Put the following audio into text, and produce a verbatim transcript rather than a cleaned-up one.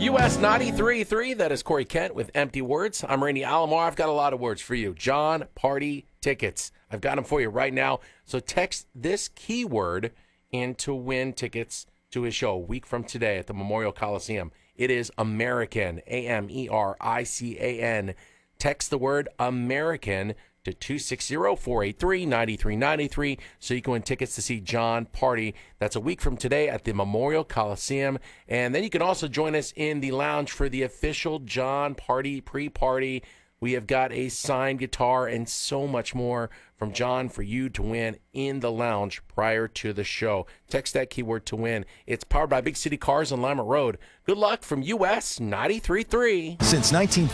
U S ninety-three point three, that is Corey Kent with Empty Words. I'm Randy Alomar. I've got a lot of words for you. John Party tickets. I've got them for you right now. So text this keyword in to win tickets to his show a week from today at the Memorial Coliseum. It is American, A M E R I C A N. Text the word American to two six zero, four eight three, nine three nine three so you can win tickets to see John Party. That's a week from today at the Memorial Coliseum. And then you can also join us in the lounge for the official John Party pre-party. We have got a signed guitar and so much more from John for you to win in the lounge prior to the show. Text that keyword to win. It's powered by Big City Cars on Lima Road. Good luck from U S ninety-three point three. Since nineteen